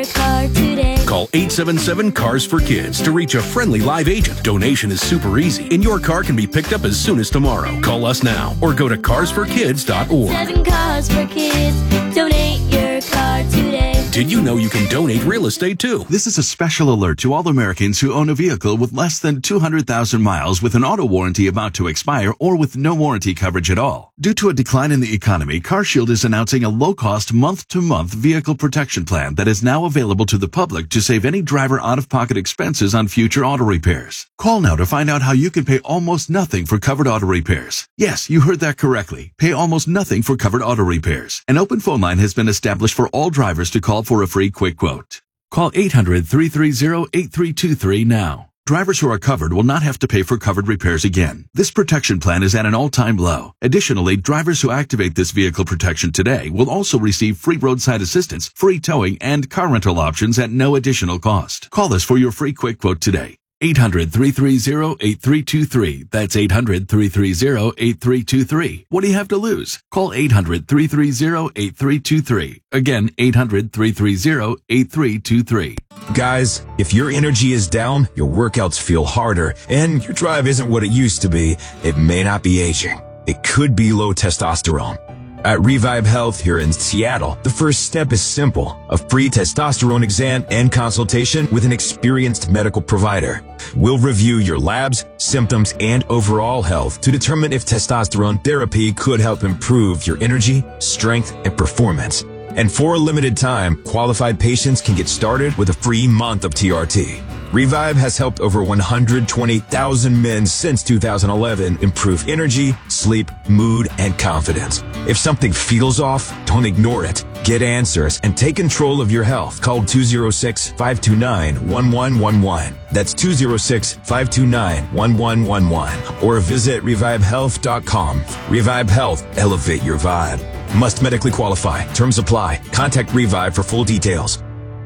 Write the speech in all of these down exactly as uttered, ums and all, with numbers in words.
car today. Call eight seven seven, C A R S for Kids to reach a friendly live agent. Donation is super easy, and your car can be picked up as soon as tomorrow. Call us now or go to cars for kids dot org. Seven cars for kids. Donate your car today. Did you know you can donate real estate too? This is a special alert to all Americans who own a vehicle with less than two hundred thousand miles with an auto warranty about to expire or with no warranty coverage at all. Due to a decline in the economy, CarShield is announcing a low-cost month-to-month vehicle protection plan that is now available to the public to save any driver out-of-pocket expenses on future auto repairs. Call now to find out how you can pay almost nothing for covered auto repairs. Yes, you heard that correctly. Pay almost nothing for covered auto repairs. An open phone line has been established for all drivers to call for a free quick quote. Call eight hundred, three three zero, eight three two three now. Drivers who are covered will not have to pay for covered repairs again. This protection plan is at an all-time low. Additionally, drivers who activate this vehicle protection today will also receive free roadside assistance, free towing, and car rental options at no additional cost. Call us for your free quick quote today. eight hundred, three three zero, eight three two three. That's eight hundred, three three zero, eight three two three. What do you have to lose? Call eight hundred, three three zero, eight three two three. Again, eight hundred, three three zero, eight three two three. Guys, if your energy is down, your workouts feel harder, and your drive isn't what it used to be, it may not be aging. It could be low testosterone. At Revive Health here in Seattle, the first step is simple: a free testosterone exam and consultation with an experienced medical provider. We'll review your labs, symptoms, and overall health to determine if testosterone therapy could help improve your energy, strength, and performance. And for a limited time, qualified patients can get started with a free month of T R T. Revive has helped over one hundred twenty thousand men since two thousand eleven improve energy, sleep, mood, and confidence. If something feels off, don't ignore it. Get answers and take control of your health. Call two oh six, five two nine, one one one one. That's two oh six, five two nine, one one one one. Or visit revive health dot com. Revive Health. Elevate your vibe. Must medically qualify. Terms apply. Contact Revive for full details.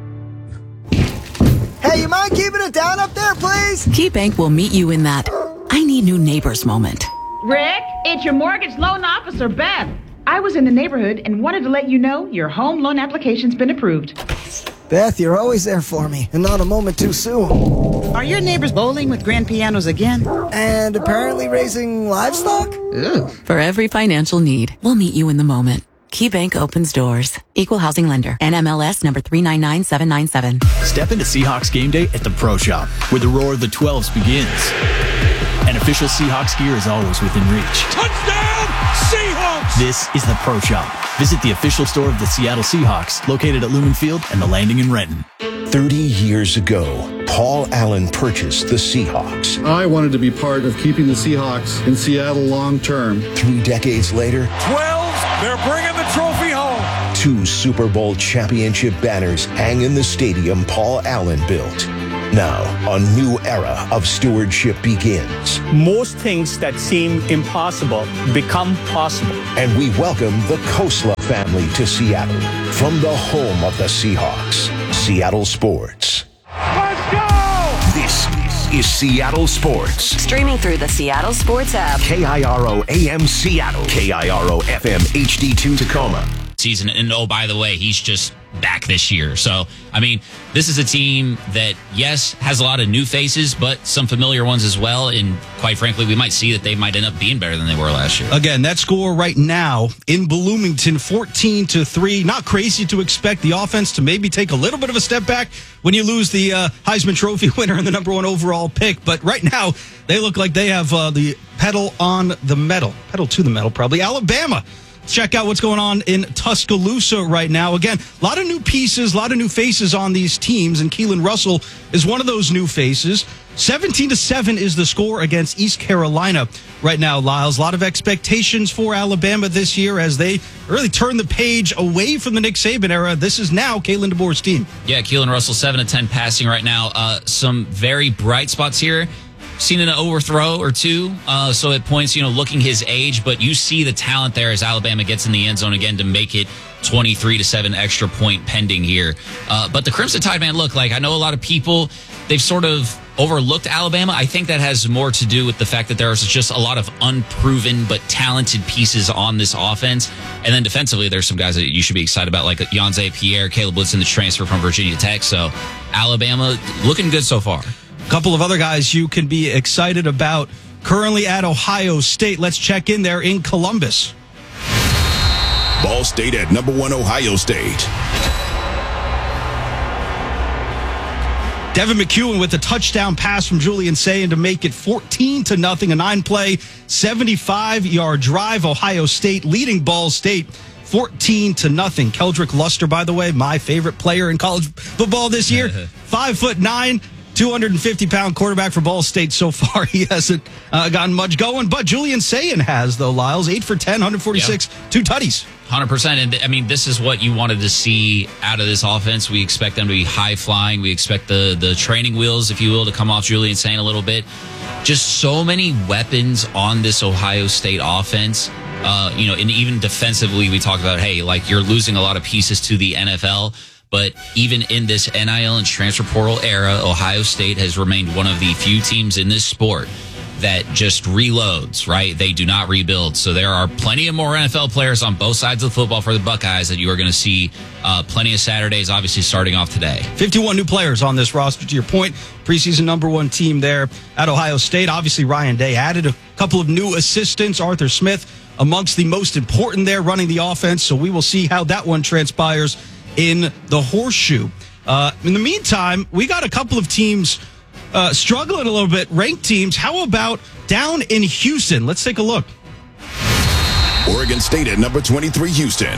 Hey, you mind keeping it down up there, please? KeyBank will meet you in that I need new neighbors moment. Rick, it's your mortgage loan officer, Beth. I was in the neighborhood and wanted to let you know your home loan application's been approved. Beth, you're always there for me, and not a moment too soon. Are your neighbors bowling with grand pianos again? And apparently raising livestock? Ooh. For every financial need, we'll meet you in the moment. KeyBank opens doors. Equal housing lender. N M L S number three nine nine seven nine seven. Step into Seahawks game day at the Pro Shop, where the roar of the twelves begins. And official Seahawks gear is always within reach. Touchdown, Seahawks! This is the Pro Shop. Visit the official store of the Seattle Seahawks, located at Lumen Field and the Landing in Renton. Thirty years ago, Paul Allen purchased the Seahawks. I wanted to be part of keeping the Seahawks in Seattle long term. Three decades later, twelve, they're bringing the trophy home. Two Super Bowl championship banners hang in the stadium Paul Allen built. Now, a new era of stewardship begins. Most things that seem impossible become possible. And we welcome the Kosla family to Seattle from the home of the Seahawks, Seattle Sports. Let's go! This is Seattle Sports. Streaming through the Seattle Sports app. K I R O A M Seattle. K I R O F M H D two Tacoma. Season, and oh, by the way, he's just back this year. So, I mean, this is a team that, yes, has a lot of new faces, but some familiar ones as well. And quite frankly, we might see that they might end up being better than they were last year. Again, that score right now in Bloomington, fourteen to three. Not crazy to expect the offense to maybe take a little bit of a step back when you lose the uh, Heisman Trophy winner and the number one overall pick. But right now, they look like they have uh, the pedal on the metal. Pedal to the metal, probably. Alabama. Check out what's going on in Tuscaloosa right now. Again, a lot of new pieces, a lot of new faces on these teams, and Keelan Russell is one of those new faces. seventeen to seven is the score against East Carolina right now, Lyles. A lot of expectations for Alabama this year as they really turn the page away from the Nick Saban era. This is now Kalen DeBoer's team. Yeah, Keelan Russell, seven to ten passing right now. Uh, some very bright spots here. Seen an overthrow or two, uh, so it points, you know, looking his age, but you see the talent there as Alabama gets in the end zone again to make it twenty-three to seven extra point pending here. Uh, but the Crimson Tide, man, look, like I know a lot of people, they've sort of overlooked Alabama. I think that has more to do with the fact that there's just a lot of unproven but talented pieces on this offense. And then defensively, there's some guys that you should be excited about, like Yanze Pierre, Caleb Woodson, the transfer from Virginia Tech. So Alabama looking good so far. A couple of other guys you can be excited about currently at Ohio State. Let's check in there in Columbus. Ball State at number one, Ohio State. Devin McEwen with a touchdown pass from Julian Sayin to make it fourteen to nothing, a nine-play, seventy-five-yard drive. Ohio State leading Ball State fourteen to nothing. Keldrick Luster, by the way, my favorite player in college football this year. Five foot nine, two hundred fifty pound quarterback for Ball State so far. He hasn't uh, gotten much going, but Julian Sayin has, though, Lyles. eight for ten, one forty-six, yeah. two tutties. one hundred percent. And, I mean, this is what you wanted to see out of this offense. We expect them to be high-flying. We expect the, the training wheels, if you will, to come off Julian Sayin a little bit. Just so many weapons on this Ohio State offense. Uh, you know, and even defensively, we talk about, hey, like, you're losing a lot of pieces to the N F L. But even in this N I L and transfer portal era, Ohio State has remained one of the few teams in this sport that just reloads, right? They do not rebuild. So there are plenty of more N F L players on both sides of the football for the Buckeyes that you are going to see uh, plenty of Saturdays, obviously starting off today. fifty-one new players on this roster, to your point. Preseason number one team there at Ohio State. Obviously, Ryan Day added a couple of new assistants. Arthur Smith amongst the most important there running the offense. So we will see how that one transpires in the horseshoe. Uh, in the meantime, we got a couple of teams uh, struggling a little bit, ranked teams. How about down in Houston? Let's take a look. Oregon State at number twenty-three, Houston.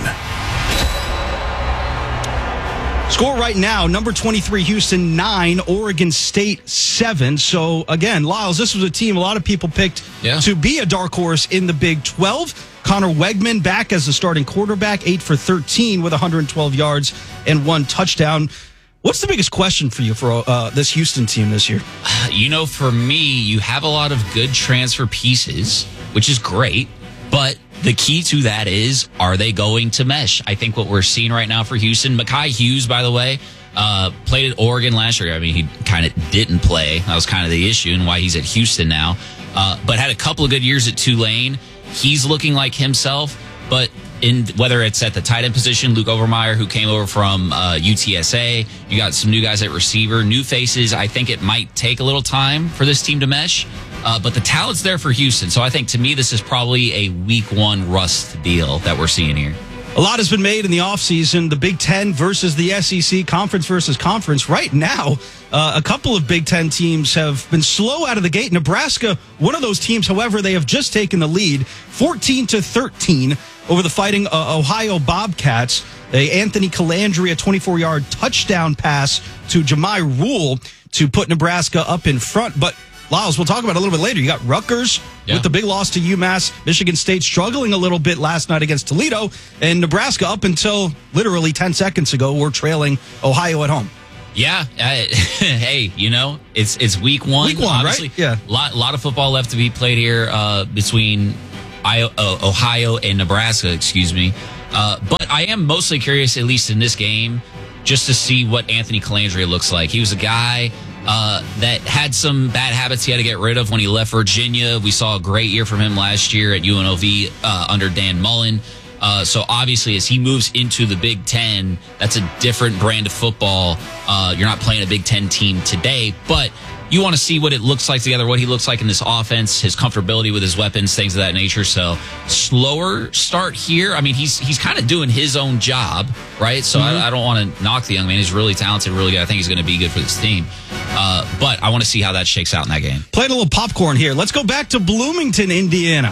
Score right now, number twenty-three, Houston, nine, Oregon State, seven. So, again, Lyles, this was a team a lot of people picked yeah. to be a dark horse in the Big twelve. Connor Wegman back as the starting quarterback, eight for thirteen with one hundred twelve yards and one touchdown. What's the biggest question for you for uh, this Houston team this year? You know, for me, you have a lot of good transfer pieces, which is great, but the key to that is, are they going to mesh? I think what we're seeing right now for Houston, Mekhi Hughes, by the way, uh, played at Oregon last year. I mean, he kind of didn't play. That was kind of the issue and why he's at Houston now, uh, but had a couple of good years at Tulane. He's looking like himself, but in whether it's at the tight end position, Luke Overmeyer, who came over from uh, U T S A, you got some new guys at receiver, new faces. I think it might take a little time for this team to mesh, uh, but the talent's there for Houston. So I think, to me, this is probably a week one rust deal that we're seeing here. A lot has been made in the offseason, the Big Ten versus the S E C, conference versus conference. Right now, uh, a couple of Big Ten teams have been slow out of the gate. Nebraska, one of those teams, however, they have just taken the lead, fourteen to thirteen over the Fighting uh, Ohio Bobcats. Uh, Anthony Calandri, a twenty-four-yard touchdown pass to Jahmai Rule to put Nebraska up in front. But Lyles, we'll talk about it a little bit later. You got Rutgers yeah. with the big loss to UMass. Michigan State struggling a little bit last night against Toledo. And Nebraska, up until literally ten seconds ago, were trailing Ohio at home. Yeah. Uh, hey, you know, it's it's week one. Week one, obviously. Right? Yeah. A lot, lot of football left to be played here uh, between I- uh, Ohio and Nebraska, excuse me. Uh, but I am mostly curious, at least in this game, just to see what Anthony Calandria looks like. He was a guy Uh, that had some bad habits he had to get rid of when he left Virginia. We saw a great year from him last year at U N L V uh, under Dan Mullen. Uh, so obviously, as he moves into the Big Ten, that's a different brand of football. Uh, you're not playing a Big Ten team today, but you want to see what it looks like together, what he looks like in this offense, his comfortability with his weapons, things of that nature. So slower start here. I mean, he's he's kind of doing his own job, right? So mm-hmm. I, I don't want to knock the young man. He's really talented, really good. I think he's going to be good for this team. Uh, but I want to see how that shakes out in that game. Playing a little popcorn here. Let's go back to Bloomington, Indiana.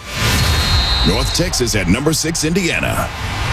North Texas at number six, Indiana.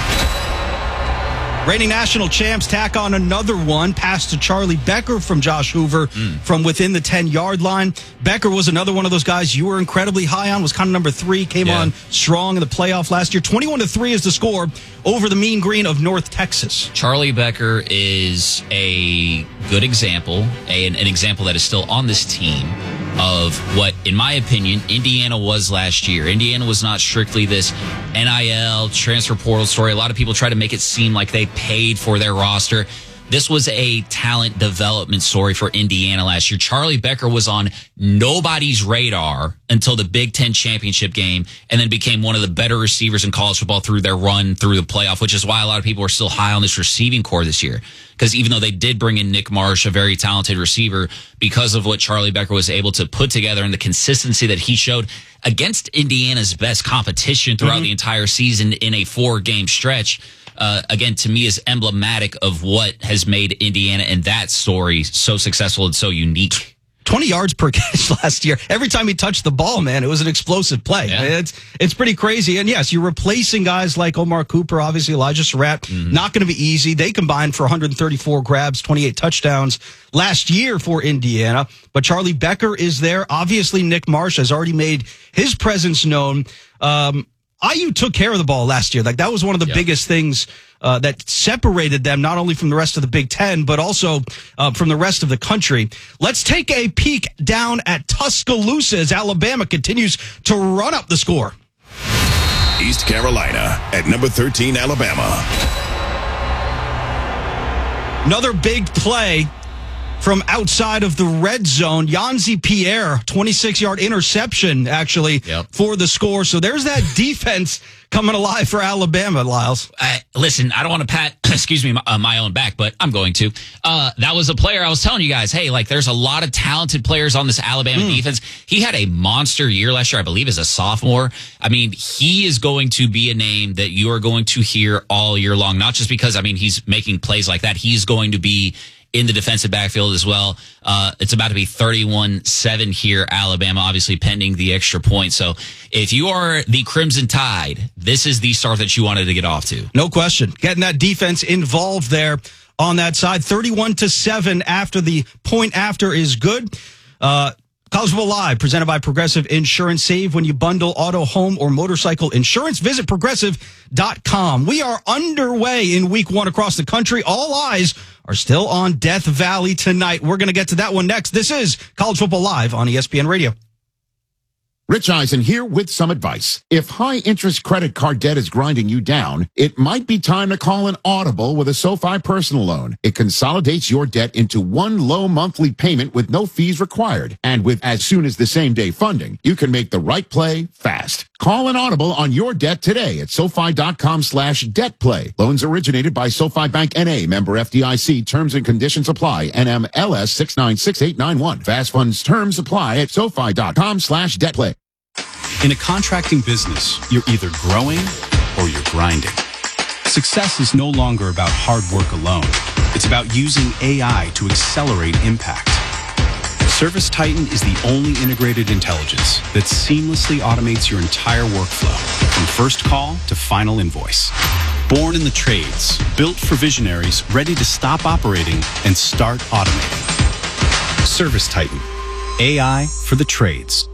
Reigning national champs tack on another one. Pass to Charlie Becker from Josh Hoover mm. from within the ten-yard line. Becker was another one of those guys you were incredibly high on, was kind of number three, came yeah. on strong in the playoff last year. twenty-one to three is the score over the Mean Green of North Texas. Charlie Becker is a good example, a, an, an example that is still on this team of what, in my opinion, Indiana was last year. Indiana was not strictly this N I L transfer portal story. A lot of people try to make it seem like they paid for their roster. this was a talent development story for Indiana last year. Charlie Becker was on nobody's radar until the Big Ten championship game, and then became one of the better receivers in college football through their run through the playoff, which is why a lot of people are still high on this receiving core this year. Because even though they did bring in Nick Marsh, a very talented receiver, because of what Charlie Becker was able to put together and the consistency that he showed against Indiana's best competition throughout mm-hmm. the entire season in a four-game stretch, uh, again, to me is emblematic of what has made Indiana and that story so successful and so unique. twenty yards per catch last year. Every time he touched the ball, man, it was an explosive play. Yeah. It's it's pretty crazy. And yes, you're replacing guys like Omar Cooper, obviously Elijah Surratt. Mm-hmm. Not going to be easy. They combined for one hundred thirty-four grabs, twenty-eight touchdowns last year for Indiana. But Charlie Becker is there. Obviously, Nick Marsh has already made his presence known. Um, I U took care of the ball last year. Like that was one of the yep. biggest things uh, that separated them, not only from the rest of the Big Ten, but also uh, from the rest of the country. Let's take a peek down at Tuscaloosa as Alabama continues to run up the score. East Carolina at number thirteen, Alabama. Another big play from outside of the red zone. Yanzi Pierre, twenty-six-yard interception, actually, yep. for the score. So there's that defense coming alive for Alabama, Lyles. Uh, listen, I don't want to pat, excuse me, my, uh, my own back, but I'm going to. Uh, that was a player I was telling you guys, hey, like there's a lot of talented players on this Alabama mm. defense. He had a monster year last year, I believe, as a sophomore. I mean, he is going to be a name that you are going to hear all year long, not just because, I mean, he's making plays like that. He's going to be in the defensive backfield as well. Uh, it's about to be thirty-one seven here, Alabama, obviously pending the extra point. So if you are the Crimson Tide, this is the start that you wanted to get off to. No question. Getting that defense involved there on that side. thirty-one to seven after the point after is good. Uh, College Football Live, presented by Progressive Insurance. Save when you bundle auto, home, or motorcycle insurance. Visit progressive dot com. We are underway in week one across the country. All eyes are still on Death Valley tonight. We're going to get to that one next. This is College Football Live on E S P N Radio. Rich Eisen here with some advice. If high-interest credit card debt is grinding you down, it might be time to call an Audible with a SoFi personal loan. It consolidates your debt into one low monthly payment with no fees required. And with as soon as the same-day funding, you can make the right play fast. Call an Audible on your debt today at SoFi.com slash debt play. Loans originated by SoFi Bank N A, member F D I C. Terms and conditions apply. N M L S six nine six eight nine one. Fast funds terms apply at SoFi.com slash debt play. In a contracting business, you're either growing or you're grinding. Success is no longer about hard work alone. It's about using A I to accelerate impact. ServiceTitan is the only integrated intelligence that seamlessly automates your entire workflow, from first call to final invoice. Born in the trades, built for visionaries ready to stop operating and start automating. ServiceTitan, A I for the trades.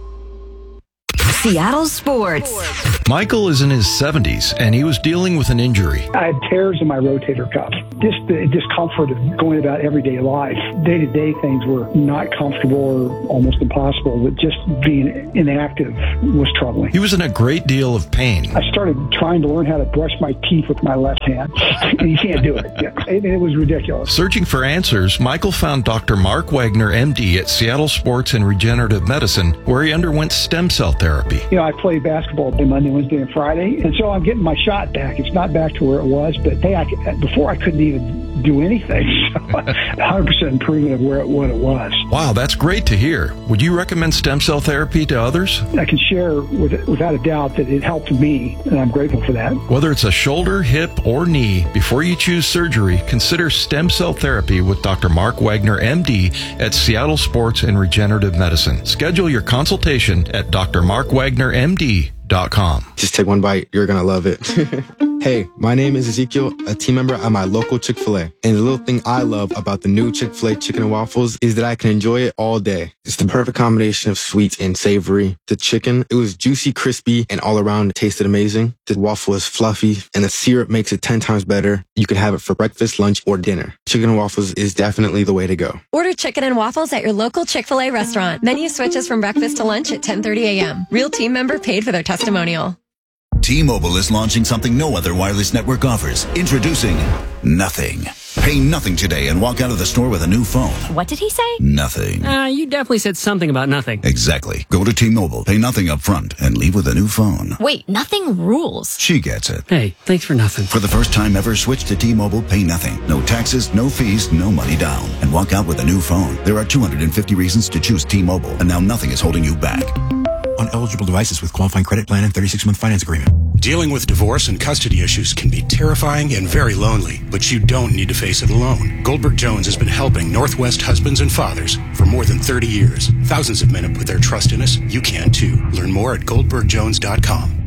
Seattle Sports. Michael is in his seventies, and he was dealing with an injury. I had tears in my rotator cuff. Just the discomfort of going about everyday life. Day-to-day things were not comfortable or almost impossible, but just being inactive was troubling. He was in a great deal of pain. I started trying to learn how to brush my teeth with my left hand, and you can't do it. I mean, it was ridiculous. Searching for answers, Michael found Doctor Mark Wagner, M D, at Seattle Sports and Regenerative Medicine, where he underwent stem cell therapy. You know, I play basketball Monday, Wednesday, and Friday, and so I'm getting my shot back. It's not back to where it was, but hey, I, before I couldn't even do anything. So one hundred percent improvement of where it, what it was. Wow, that's great to hear. Would you recommend stem cell therapy to others? I can share with, without a doubt that it helped me, and I'm grateful for that. Whether it's a shoulder, hip, or knee, before you choose surgery, consider stem cell therapy with Doctor Mark Wagner, M D, at Seattle Sports and Regenerative Medicine. Schedule your consultation at D R Mark Wagner M D dot com. Just take one bite. You're going to love it. Hey, my name is Ezekiel, a team member at my local Chick-fil-A. And the little thing I love about the new Chick-fil-A chicken and waffles is that I can enjoy it all day. It's the perfect combination of sweet and savory. The chicken, it was juicy, crispy, and all around it tasted amazing. The waffle is fluffy, and the syrup makes it ten times better. You can have it for breakfast, lunch, or dinner. Chicken and waffles is definitely the way to go. Order chicken and waffles at your local Chick-fil-A restaurant. Menu switches from breakfast to lunch at ten thirty a.m. Real team member paid for their testimonial. T-Mobile is launching something no other wireless network offers. Introducing Nothing. Pay nothing today and walk out of the store with a new phone. What did he say? Nothing. Uh, you definitely said something about nothing. Exactly. Go to T-Mobile, pay nothing up front, and leave with a new phone. Wait, nothing rules. She gets it. Hey, thanks for nothing. For the first time ever, switch to T-Mobile, pay nothing. No taxes, no fees, no money down. And walk out with a new phone. There are two hundred fifty reasons to choose T-Mobile, and now nothing is holding you back. On eligible devices with qualifying credit plan and thirty-six month finance agreement. Dealing with divorce and custody issues can be terrifying and very lonely, but you don't need to face it alone. Goldberg Jones has been helping Northwest husbands and fathers for more than thirty years. Thousands of men have put their trust in us. You can too. Learn more at goldberg jones dot com.